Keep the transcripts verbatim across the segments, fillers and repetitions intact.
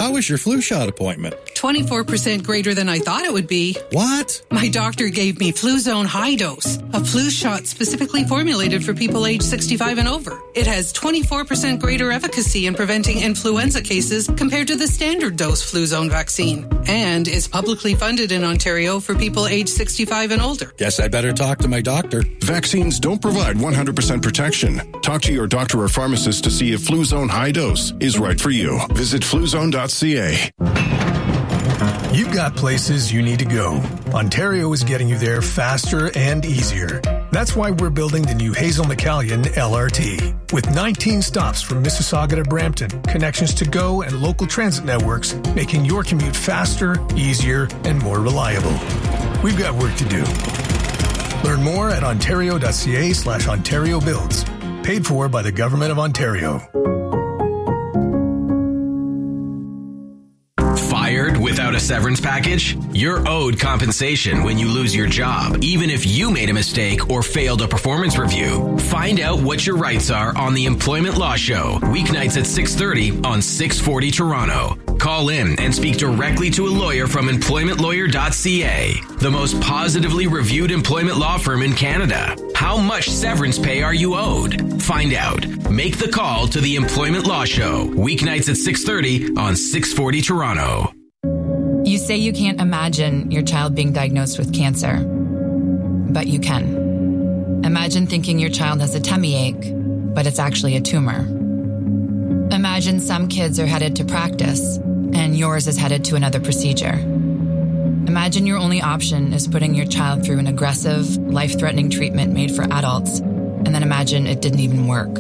How was your flu shot appointment? twenty-four percent greater than I thought it would be. What? My doctor gave me Fluzone High Dose, a flu shot specifically formulated for people age sixty-five and over. It has twenty-four percent greater efficacy in preventing influenza cases compared to the standard dose Fluzone vaccine, and is publicly funded in Ontario for people age sixty-five and older. Guess I better talk to my doctor. Vaccines don't provide one hundred percent protection. Talk to your doctor or pharmacist to see if Fluzone High Dose is right for you. Visit fluzone dot c a. You've got places you need to go. Ontario is getting you there faster and easier. That's why we're building the new Hazel McCallion L R T. With nineteen stops from Mississauga to Brampton, connections to GO and local transit networks, making your commute faster, easier, and more reliable. We've got work to do. Learn more at ontario.ca slash Ontario Builds. Paid for by the Government of Ontario. Fired without a severance package? You're owed compensation when you lose your job, even if you made a mistake or failed a performance review. Find out what your rights are on the Employment Law Show, weeknights at six thirty on six forty Toronto. Call in and speak directly to a lawyer from employment lawyer dot c a, the most positively reviewed employment law firm in Canada. How much severance pay are you owed? Find out. Make the call to the Employment Law Show, weeknights at six thirty on six forty Toronto. You say you can't imagine your child being diagnosed with cancer, but you can. Imagine thinking your child has a tummy ache, but it's actually a tumor. Imagine some kids are headed to practice, and yours is headed to another procedure. Imagine your only option is putting your child through an aggressive, life-threatening treatment made for adults, and then imagine it didn't even work.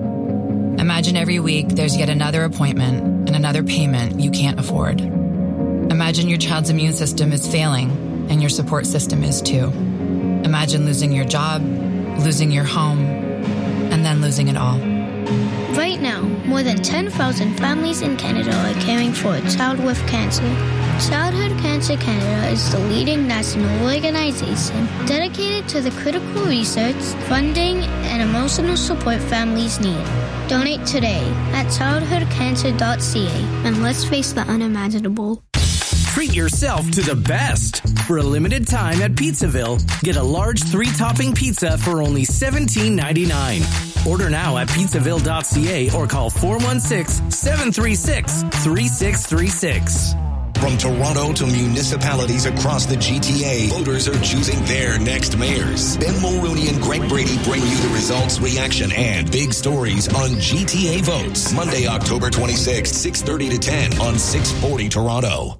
Imagine every week there's yet another appointment and another payment you can't afford. Imagine your child's immune system is failing, and your support system is too. Imagine losing your job, losing your home, and then losing it all. Right now, more than ten thousand families in Canada are caring for a child with cancer. Childhood Cancer Canada is the leading national organization dedicated to the critical research, funding, and emotional support families need. Donate today at childhood cancer dot c a, and let's face the unimaginable. Treat yourself to the best. For a limited time at Pizzaville, get a large three-topping pizza for only seventeen ninety-nine. Order now at pizzaville dot c a or call four one six, seven three six, three six three six. From Toronto to municipalities across the G T A, voters are choosing their next mayors. Ben Mulrooney and Greg Brady bring you the results, reaction, and big stories on G T A Votes. Monday, October twenty-sixth, six thirty to ten on six forty Toronto.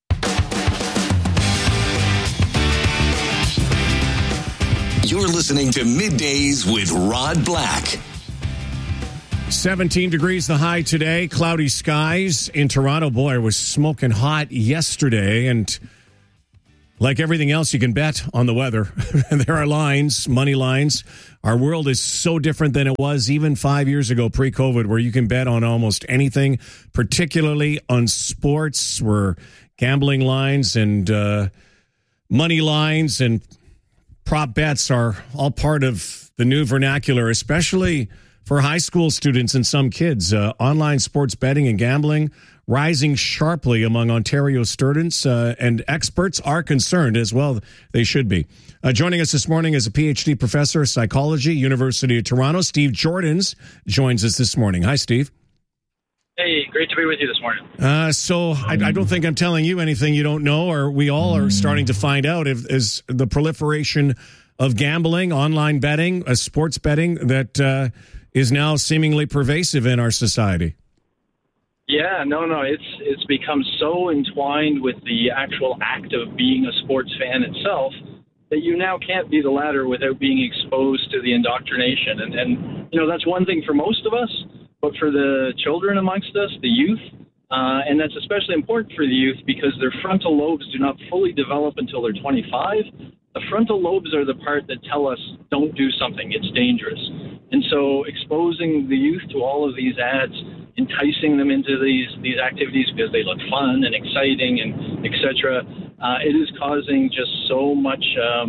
You're listening to Middays with Rod Black. seventeen degrees the high today, cloudy skies in Toronto. Boy, it was smoking hot yesterday, and like everything else, you can bet on the weather. There are lines, money lines. Our world is so different than it was even five years ago, pre-COVID, where you can bet on almost anything, particularly on sports, where gambling lines and uh, money lines and prop bets are all part of the new vernacular, especially for high school students and some kids. Uh, online sports betting and gambling rising sharply among Ontario students, uh, and experts are concerned as well. They should be. Uh, joining us this morning is a P H D professor of psychology, University of Toronto. Steve Jordans joins us this morning. Hi, Steve. Hey, great to be with you this morning. Uh, so I, I don't think I'm telling you anything you don't know, or we all are starting to find out, if, is the proliferation of gambling, online betting, uh, sports betting that uh, is now seemingly pervasive in our society. Yeah, no, no, it's it's become so entwined with the actual act of being a sports fan itself that you now can't be the latter without being exposed to the indoctrination. And, and you know, that's one thing for most of us. But for the children amongst us, the youth, uh, and that's especially important for the youth because their frontal lobes do not fully develop until they're twenty-five. The frontal lobes are the part that tell us don't do something, it's dangerous. And so exposing the youth to all of these ads, enticing them into these, these activities because they look fun and exciting and et cetera, uh, it is causing just so much um,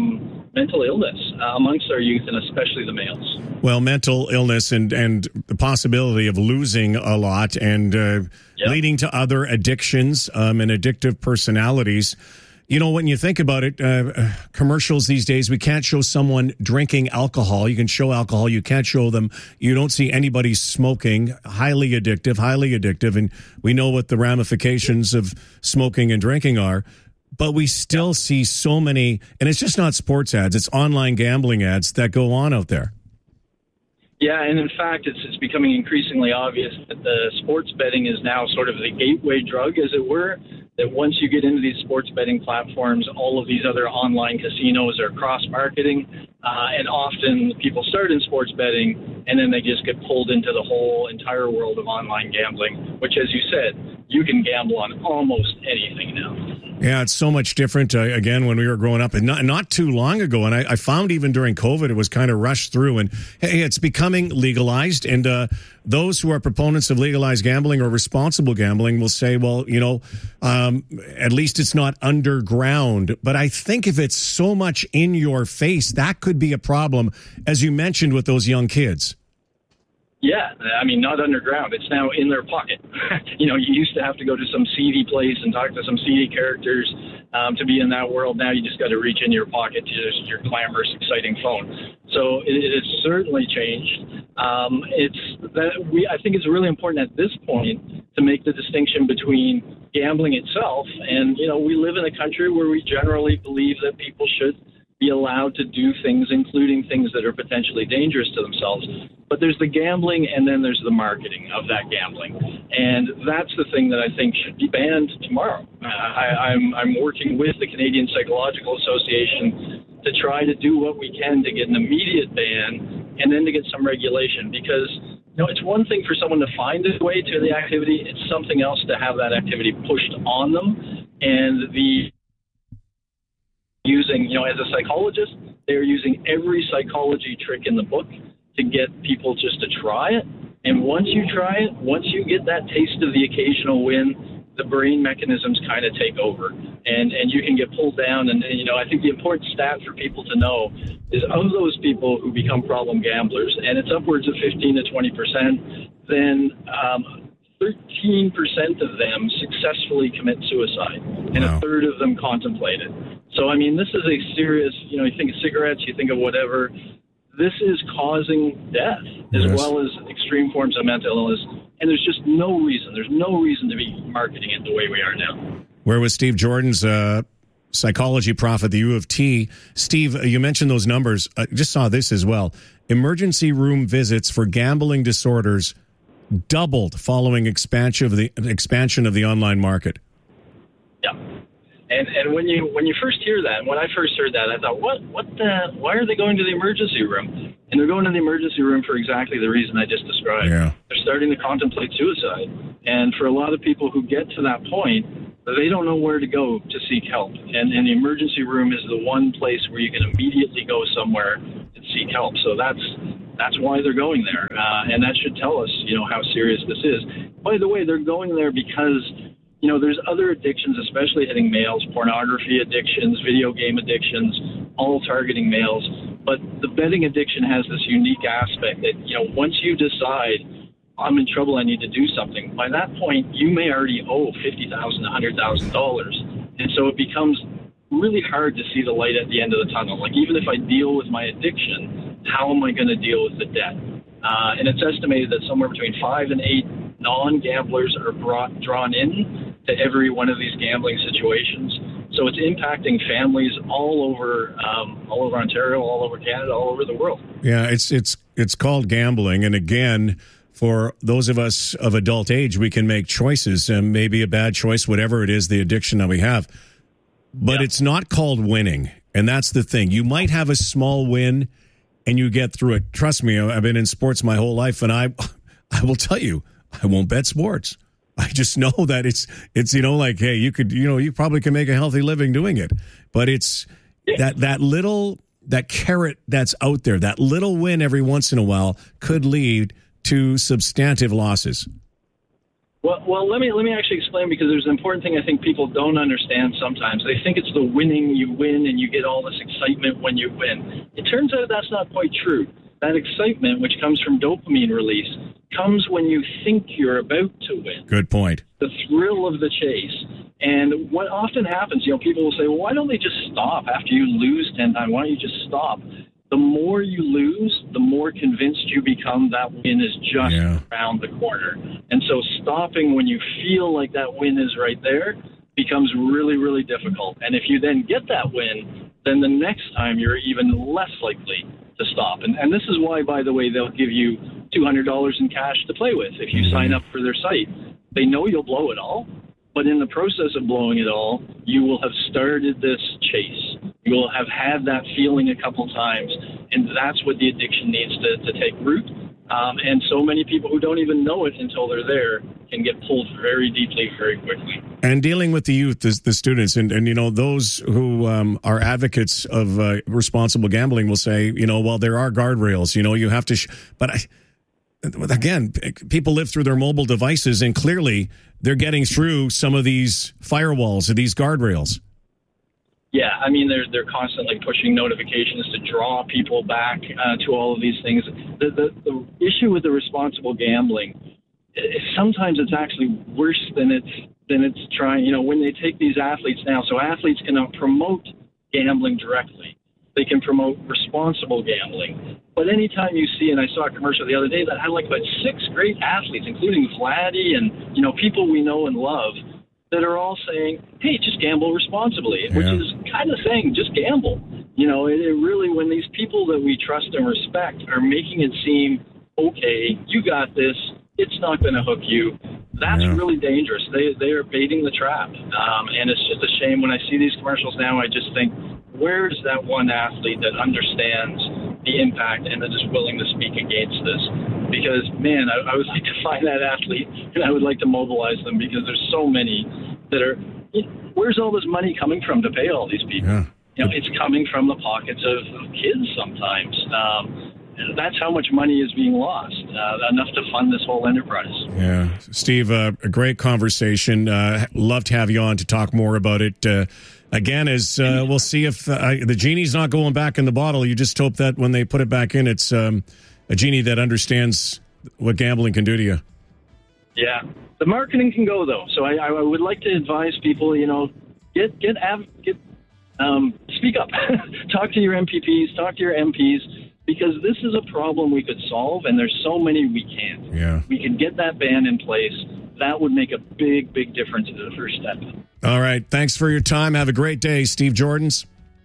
mental illness uh, amongst our youth, and especially the males. Well, mental illness and, and the possibility of losing a lot and uh, yep. leading to other addictions um, and addictive personalities. You know, when you think about it, uh, commercials these days, we can't show someone drinking alcohol. You can show alcohol. You can't show them. You don't see anybody smoking. Highly addictive, highly addictive. And we know what the ramifications of smoking and drinking are. But we still see so many, and it's just not sports ads. It's online gambling ads that go on out there. Yeah, and in fact, it's it's becoming increasingly obvious that the sports betting is now sort of the gateway drug, as it were, that once you get into these sports betting platforms, all of these other online casinos are cross-marketing, uh, and often people start in sports betting, and then they just get pulled into the whole entire world of online gambling, which, as you said, you can gamble on almost anything now. Yeah, it's so much different, uh, again, when we were growing up, and not, not too long ago. And I, I found even during COVID, it was kind of rushed through. And, hey, it's becoming legalized. And uh, those who are proponents of legalized gambling or responsible gambling will say, well, you know, um, at least it's not underground. But I think if it's so much in your face, that could be a problem, as you mentioned, with those young kids. Yeah, I mean, not underground. It's now in their pocket. You know, you used to have to go to some seedy place and talk to some seedy characters um, to be in that world. Now you just got to reach in your pocket to just your glamorous, exciting phone. So it, it's certainly changed. Um, it's that we. I think it's really important at this point to make the distinction between gambling itself and, you know, we live in a country where we generally believe that people should be allowed to do things, including things that are potentially dangerous to themselves. But there's the gambling, and then there's the marketing of that gambling. And that's the thing that I think should be banned tomorrow. I, I'm, I'm working with the Canadian Psychological Association to try to do what we can to get an immediate ban and then to get some regulation. Because, you know, it's one thing for someone to find a way to the activity. It's something else to have that activity pushed on them. And the using, you know, as a psychologist, they're using every psychology trick in the book to get people just to try it. And once you try it, once you get that taste of the occasional win, the brain mechanisms kind of take over, and, and you can get pulled down. And, and, you know, I think the important stat for people to know is of those people who become problem gamblers, and it's upwards of fifteen to twenty percent, then um, thirteen percent of them successfully commit suicide, and wow. a third of them contemplate it. So, I mean, this is a serious, you know, you think of cigarettes, you think of whatever. This is causing death as yes. well as extreme forms of mental illness. And there's just no reason, there's no reason to be marketing it the way we are now. Where was Steve Jordan's uh, psychology prof at the U of T? Steve, you mentioned those numbers. I just saw this as well. Emergency room visits for gambling disorders doubled following expansion of the expansion of the online market. Yeah. And and when you when you first hear that, when I first heard that, I thought, what what the? Why are they going to the emergency room? And they're going to the emergency room for exactly the reason I just described. Yeah. They're starting to contemplate suicide. And for a lot of people who get to that point, they don't know where to go to seek help. And, and the emergency room is the one place where you can immediately go somewhere and seek help. So that's that's why they're going there. Uh, and that should tell us, you know, how serious this is. By the way, they're going there because, you know, there's other addictions, especially hitting males, pornography addictions, video game addictions, all targeting males. But the betting addiction has this unique aspect that, you know, once you decide I'm in trouble, I need to do something, by that point, you may already owe fifty thousand dollars, one hundred thousand dollars. And so it becomes really hard to see the light at the end of the tunnel. Like, even if I deal with my addiction, how am I going to deal with the debt? Uh, and it's estimated that somewhere between five and eight non-gamblers are brought drawn in to every one of these gambling situations. So it's impacting families all over, um, all over Ontario, all over Canada, all over the world. Yeah, it's it's it's called gambling, and again, for those of us of adult age, we can make choices, and maybe a bad choice, whatever it is, the addiction that we have. But yeah. It's not called winning, and that's the thing. You might have a small win, and you get through it. Trust me, I've been in sports my whole life, and I, I will tell you, I won't bet sports. I just know that it's, it's, you know, like, hey, you could, you know, you probably can make a healthy living doing it. But it's that, that little, that carrot that's out there, that little win every once in a while could lead to substantive losses. Well, well, let me let me actually explain, because there's an important thing I think people don't understand sometimes. They think it's the winning, you win, and you get all this excitement when you win. It turns out that's not quite true. That excitement, which comes from dopamine release, comes when you think you're about to win. Good point. The thrill of the chase. And what often happens, you know, people will say, well, why don't they just stop after you lose ten times? Why don't you just stop? The more you lose, the more convinced you become that win is just yeah. around the corner. And so stopping when you feel like that win is right there becomes really, really difficult. And if you then get that win, then the next time you're even less likely to stop. And, and this is why, by the way, they'll give you two hundred dollars in cash to play with if you sign up for their site. They know you'll blow it all, but in the process of blowing it all, you will have started this chase. You will have had that feeling a couple times, and that's what the addiction needs to, to take root. Um, and so many people who don't even know it until they're there can get pulled very deeply, very quickly. And dealing with the youth, the, the students, and, and, you know, those who um, are advocates of uh, responsible gambling will say, you know, well, there are guardrails, you know, you have to, sh- but I, again, people live through their mobile devices, and clearly they're getting through some of these firewalls or these guardrails. Yeah, I mean, they're they're constantly pushing notifications to draw people back uh, to all of these things. The, the the issue with the responsible gambling is sometimes it's actually worse than it's than it's trying. You know, when they take these athletes now, so athletes cannot promote gambling directly. They can promote responsible gambling. But anytime you see, and I saw a commercial the other day that had like about six great athletes, including Vladdy and, you know, people we know and love, that are all saying, hey, just gamble responsibly, yeah. which is kind of saying just gamble. You know, it, it really, when these people that we trust and respect are making it seem, okay, you got this, it's not going to hook you, that's yeah. really dangerous. They they are baiting the trap. Um, and it's just a shame when I see these commercials now, I just think, where's that one athlete that understands the impact and that is willing to speak against this? Because, man, I, I would like to find that athlete, and I would like to mobilize them, because there's so many that are, you know, where's all this money coming from to pay all these people? Yeah. You know, it's coming from the pockets of, of kids sometimes. Um, and that's how much money is being lost, uh, enough to fund this whole enterprise. Yeah. Steve, uh, a great conversation. Uh, love to have you on to talk more about it. Uh, Again, as uh, we'll see if uh, the genie's not going back in the bottle. You just hope that when they put it back in, it's um, a genie that understands what gambling can do to you. Yeah. The marketing can go, though. So I, I would like to advise people, you know, get, get, av- get um, speak up. Talk to your M P Ps, talk to your M Ps, because this is a problem we could solve, and there's so many we can't. Yeah. We can get that ban in place. That would make a big, big difference in the first step. All right. Thanks for your time. Have a great day, Steve Jordans.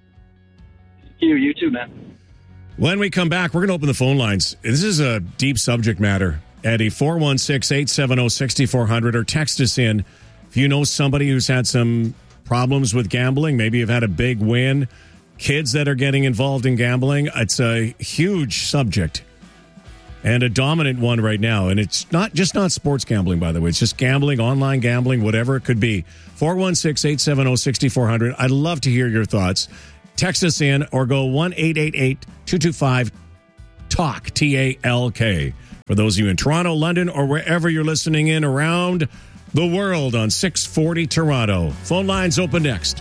You, you too, man. When we come back, we're going to open the phone lines. This is a deep subject matter. Eddie, four one six, eight seven zero, six four zero zero, or text us in if you know somebody who's had some problems with gambling. Maybe you've had a big win. Kids that are getting involved in gambling. It's a huge subject. And a dominant one right now. And it's not just not sports gambling, by the way. It's just gambling, online gambling, whatever it could be. four one six, eight seven zero, six four zero zero. I'd love to hear your thoughts. Text us in or go one eight eight eight, two two five, TALK, T A L K. For those of you in Toronto, London, or wherever you're listening in around the world on six forty Toronto. Phone lines open next.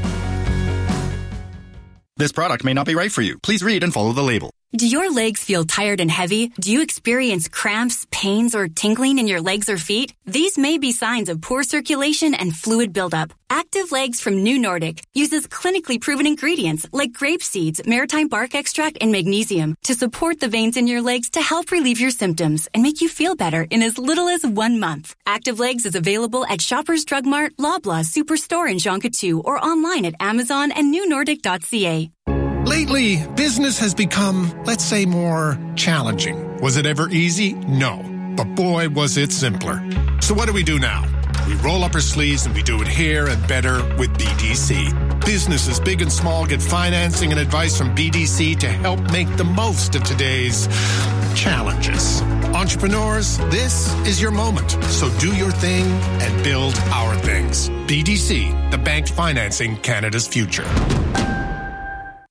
This product may not be right for you. Please read and follow the label. Do your legs feel tired and heavy? Do you experience cramps, pains, or tingling in your legs or feet? These may be signs of poor circulation and fluid buildup. Active Legs from New Nordic uses clinically proven ingredients like grape seeds, maritime bark extract, and magnesium to support the veins in your legs to help relieve your symptoms and make you feel better in as little as one month. Active Legs is available at Shoppers Drug Mart, Loblaw, Superstore, and Jean Coutu, or online at Amazon and new nordic dot c a. Lately, business has become, let's say, more challenging. Was it ever easy? No. But boy, was it simpler. So what do we do now? We roll up our sleeves and we do it here and better with B D C. Businesses big and small get financing and advice from B D C to help make the most of today's challenges. Entrepreneurs, this is your moment. So do your thing and build our things. B D C, the bank financing Canada's future.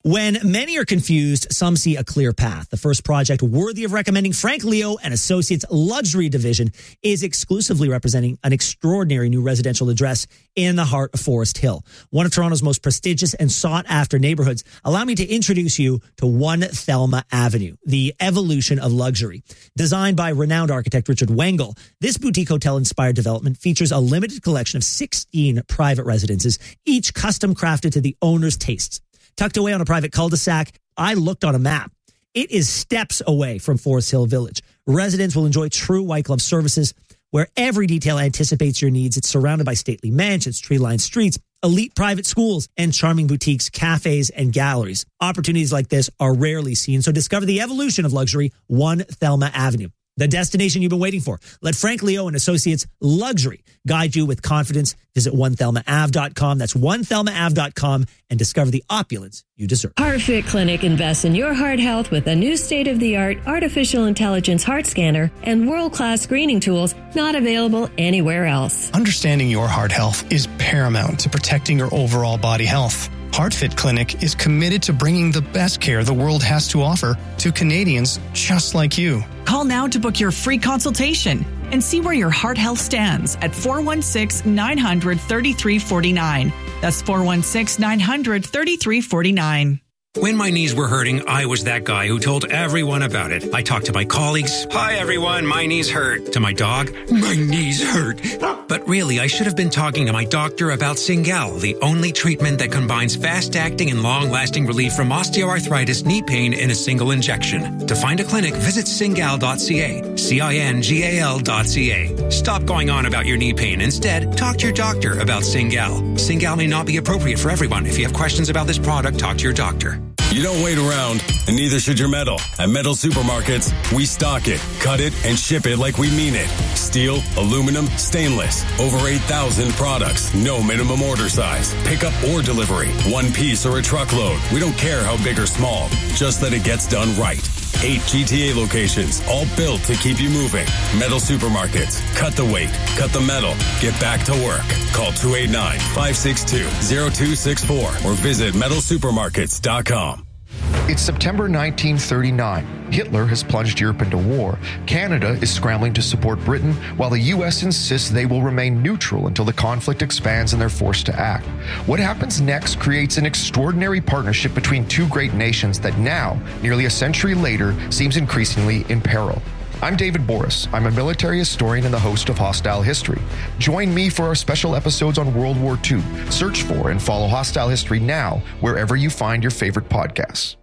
When many are confused, some see a clear path. The first project worthy of recommending Frank Leo and Associates Luxury Division is exclusively representing an extraordinary new residential address in the heart of Forest Hill, one of Toronto's most prestigious and sought-after neighborhoods. Allow me to introduce you to One Thelma Avenue, the evolution of luxury. Designed by renowned architect Richard Wengel, this boutique hotel-inspired development features a limited collection of sixteen private residences, each custom crafted to the owner's tastes. Tucked away on a private cul-de-sac, I looked on a map. It is steps away from Forest Hill Village. Residents will enjoy true white glove services where every detail anticipates your needs. It's surrounded by stately mansions, tree-lined streets, elite private schools, and charming boutiques, cafes, and galleries. Opportunities like this are rarely seen, so discover the evolution of luxury, One Thelma Avenue. The destination you've been waiting for. Let Frank Leo and Associates Luxury guide you with confidence. Visit one thelma ave dot com. That's one thelma ave dot com and discover the opulence you deserve. HeartFit Clinic invests in your heart health with a new state-of-the-art artificial intelligence heart scanner and world-class screening tools not available anywhere else. Understanding your heart health is paramount to protecting your overall body health. HeartFit Clinic is committed to bringing the best care the world has to offer to Canadians just like you. Call now to book your free consultation and see where your heart health stands at four one six, nine hundred, thirty-three forty-nine. That's four one six, nine hundred, thirty-three forty-nine. When my knees were hurting, I was that guy who told everyone about it. I talked to my colleagues. Hi, everyone. My knees hurt. To my dog. My knees hurt. But really, I should have been talking to my doctor about Cingal, the only treatment that combines fast-acting and long-lasting relief from osteoarthritis knee pain in a single injection. To find a clinic, visit cingal dot c a. C I N G A L dot C A. Stop going on about your knee pain. Instead, talk to your doctor about Cingal. Cingal may not be appropriate for everyone. If you have questions about this product, talk to your doctor. You don't wait around, and neither should your metal. At Metal Supermarkets, we stock it, cut it, and ship it like we mean it. Steel, aluminum, stainless. Over eight thousand products. No minimum order size. Pickup or delivery. One piece or a truckload. We don't care how big or small. Just that it gets done right. Eight G T A locations, all built to keep you moving. Metal Supermarkets. Cut the weight. Cut the metal. Get back to work. Call two eight nine, five six two, zero two six four or visit metal supermarkets dot com. It's September nineteen thirty-nine. Hitler has plunged Europe into war. Canada is scrambling to support Britain, while the U S insists they will remain neutral until the conflict expands and they're forced to act. What happens next creates an extraordinary partnership between two great nations that now, nearly a century later, seems increasingly in peril. I'm David Boris. I'm a military historian and the host of Hostile History. Join me for our special episodes on World War Two. Search for and follow Hostile History now, wherever you find your favorite podcasts.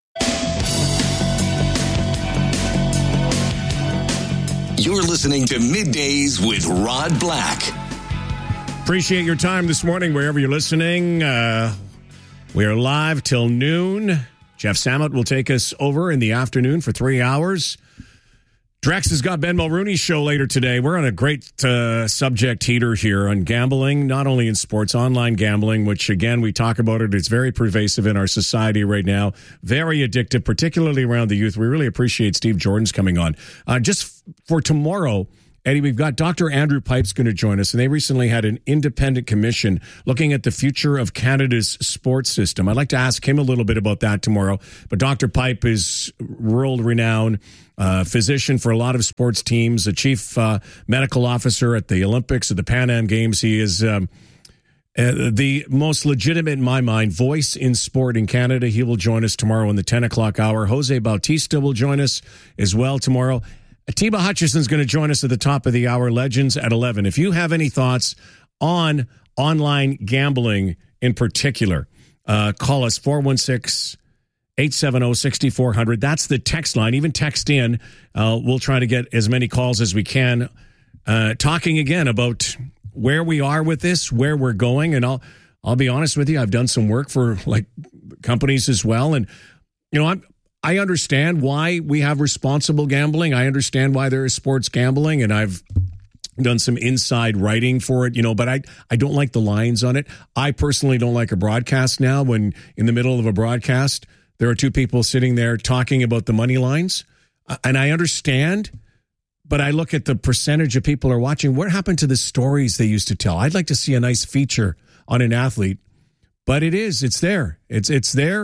You're listening to Middays with Rod Black. Appreciate your time this morning, wherever you're listening. Uh, we are live till noon. Jeff Samet will take us over in the afternoon for three hours. Drex has got Ben Mulrooney's show later today. We're on a great uh, subject heater here on gambling, not only in sports, online gambling, which, again, we talk about it. It's very pervasive in our society right now, very addictive, particularly around the youth. We really appreciate Steve Jordan's coming on. Uh, just for tomorrow, Eddie, we've got Doctor Andrew Pipe's going to join us, and they recently had an independent commission looking at the future of Canada's sports system. I'd like to ask him a little bit about that tomorrow, but Doctor Pipe is world-renowned uh, physician for a lot of sports teams, a chief uh, medical officer at the Olympics, at the Pan Am Games. He is um, uh, the most legitimate, in my mind, voice in sport in Canada. He will join us tomorrow in the ten o'clock hour. Jose Bautista will join us as well tomorrow. Atiba Hutchison's going to join us at the top of the hour, Legends at eleven. If you have any thoughts on online gambling in particular, uh, call us four one six, eight seven zero, six four zero zero. That's the text line. Even text in. Uh, we'll try to get as many calls as we can. Uh, talking again about where we are with this, where we're going. And I'll, I'll be honest with you, I've done some work for like companies as well. And, you know, I'm, I understand why we have responsible gambling. I understand why there is sports gambling, and I've done some inside writing for it, you know, but I, I don't like the lines on it. I personally don't like a broadcast now when in the middle of a broadcast, there are two people sitting there talking about the money lines. And I understand, but I look at the percentage of people who are watching. What happened to the stories they used to tell? I'd like to see a nice feature on an athlete, but it is, it's there. It's, it's there.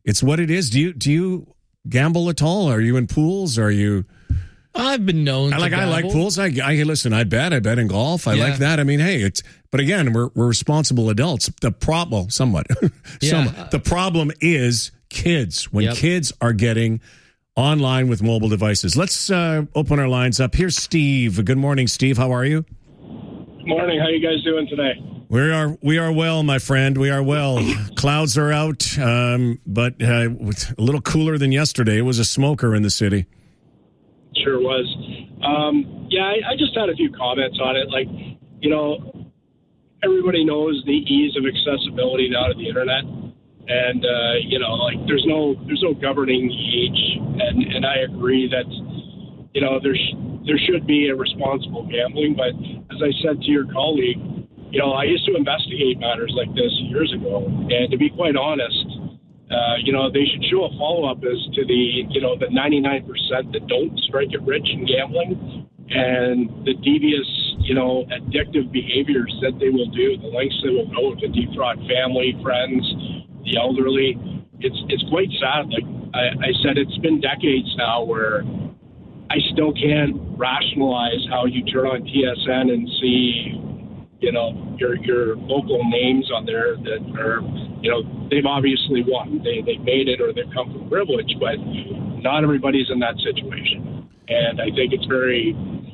It's what it is. Do you do you gamble at all? Are you in pools? Are you? I've been known. I like. to I like pools. I, I listen. I bet. I bet in golf. I Yeah. like that. I mean, hey, it's. But again, we're we're responsible adults. The problem, somewhat, Yeah. somewhat. The problem is kids. When Yep. kids are getting online with mobile devices. Let's uh, open our lines up. Here's Steve. Good morning, Steve. How are you? Morning. How you guys doing today? We are we are well, my friend. We are well. Clouds are out, um, but uh, a little cooler than yesterday. It was a smoker in the city. Sure was. Um, yeah, I, I just had a few comments on it. Like, you know, everybody knows the ease of accessibility now to the internet, and uh, you know, like there's no there's no governing age, and and I agree that you know there sh- there should be a responsible gambling. But as I said to your colleague, you know, I used to investigate matters like this years ago, and to be quite honest, uh, you know, they should show a follow-up as to the, you know, the ninety-nine percent that don't strike it rich in gambling and the devious, you know, addictive behaviors that they will do, the lengths they will go to defraud family, friends, the elderly. It's it's quite sad. Like I, I said, it's been decades now where I still can't rationalize how you turn on T S N and see, you know, your your local names on there that are, you know, they've obviously won. They they made it or they've come from privilege, but not everybody's in that situation. And I think it's very,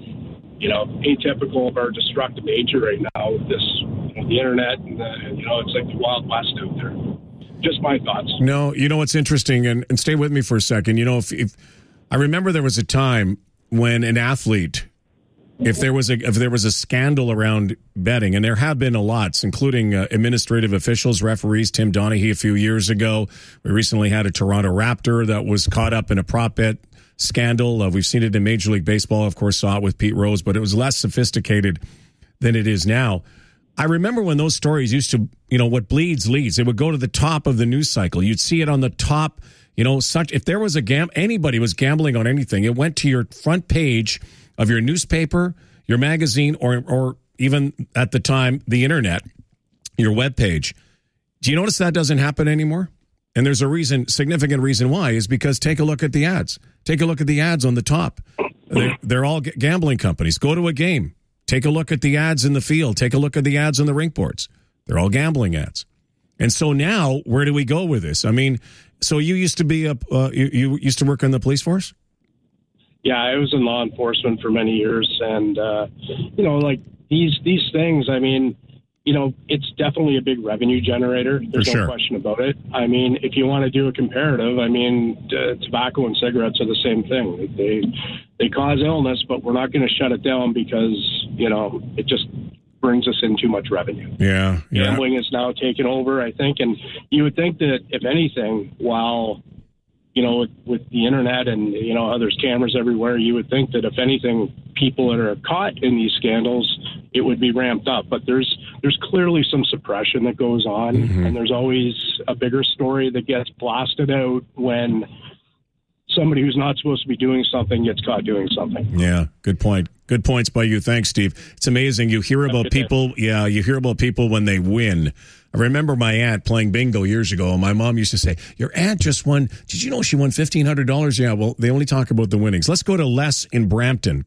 you know, atypical of our destructive nature right now with this, you know, the internet, and the, you know, it's like the Wild West out there. Just my thoughts. No, you know what's interesting, and, and stay with me for a second. You know, if, if I remember there was a time when an athlete, if there was a if there was a scandal around betting, and there have been a lots, including uh, administrative officials, referees, Tim Donaghy a few years ago. We recently had a Toronto Raptor that was caught up in a prop bet scandal. Uh, we've seen it in Major League Baseball, of course, saw it with Pete Rose, but it was less sophisticated than it is now. I remember when those stories used to, you know, what bleeds leads. It would go to the top of the news cycle. You'd see it on the top, you know, such if there was a gam anybody was gambling on anything, it went to your front page of your newspaper, your magazine, or or even at the time, the internet, your webpage. Do you notice that doesn't happen anymore? And there's a reason, significant reason why, is because take a look at the ads. Take a look at the ads on the top. They're, they're all g- gambling companies. Go to a game. Take a look at the ads in the field. Take a look at the ads on the rink boards. They're all gambling ads. And so now, where do we go with this? I mean, so you used to be a, uh, you, you used to work in the police force? Yeah, I was in law enforcement for many years, and uh, you know, like these these things. I mean, you know, it's definitely a big revenue generator. There's For no sure. question about it. I mean, if you want to do a comparative, I mean, uh, tobacco and cigarettes are the same thing. They they cause illness, but we're not going to shut it down because you know it just brings us in too much revenue. Yeah, yeah. Gambling is now taken over, I think, and you would think that if anything, while you know, with, with the internet and, you know, there's cameras everywhere, you would think that if anything, people that are caught in these scandals, it would be ramped up. But there's there's clearly some suppression that goes on, Mm-hmm. and there's always a bigger story that gets blasted out when somebody who's not supposed to be doing something gets caught doing something. Yeah, good point. Good points by you. Thanks, Steve. It's amazing. You hear about people, yeah, you hear about people when they win. I remember my aunt playing bingo years ago, and my mom used to say, your aunt just won. Did you know she won fifteen hundred dollars? Yeah, well, they only talk about the winnings. Let's go to Les in Brampton.